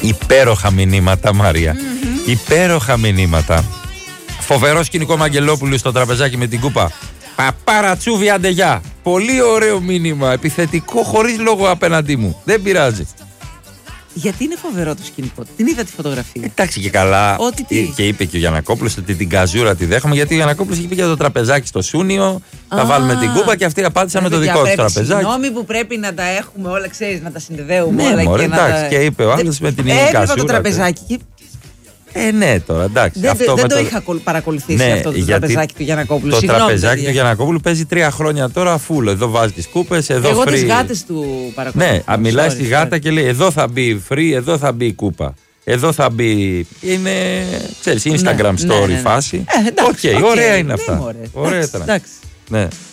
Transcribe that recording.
Υπέροχα μηνύματα, Μάρια. Υπέροχα μηνύματα. Φοβερό σκηνικό Μαγγελόπουλου στο τραπεζάκι με την κούπα. Παπαρατσούβι, αντεγιά. Πολύ ωραίο μήνυμα. Επιθετικό, χωρίς λόγο απέναντί μου. Δεν πειράζει. Γιατί είναι φοβερό το σκηνικό. Την είδα τη φωτογραφία. Εντάξει και καλά. Και είπε και ο Γιαννακόπουλος ότι την καζούρα τη δέχομαι. Γιατί ο Γιαννακόπουλος είχε πει για το τραπεζάκι στο Σούνιο. Θα βάλουμε την κούπα και αυτοί απάντησαν με το δικό του τραπεζάκι. Συγγνώμη που πρέπει να τα έχουμε όλα, ξέρεις, να τα συνδεδέουμε ναι, όλα. Μωρέ, και εντάξει, και είπε ο άλλος με την καζούρα. Το τραπεζάκι. Ναι, τώρα εντάξει. Δεν το είχα παρακολουθήσει αυτό το τραπεζάκι του Γιαννακόπουλου. Το τραπεζάκι του Γιαννακόπουλου παίζει 3 χρόνια τώρα φούλο. Εδώ βάζει τις κούπες, εδώ εγώ free. Τις γάτες του παρακολουθώ. Ναι, μιλάει στη γάτα και λέει εδώ θα μπει free, εδώ θα μπει η κούπα. Εδώ θα μπει. Είναι, ξέρεις, Instagram story φάση. Οκ, ωραία είναι αυτά. Ωραία ήταν. Ναι.